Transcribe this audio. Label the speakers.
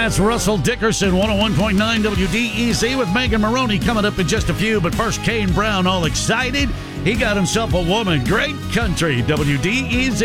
Speaker 1: That's Russell Dickerson, 101.9 WDEZ with Megan Maroney coming up in just a few. But first, Kane Brown, all excited. He got himself a woman. Great country, WDEZ.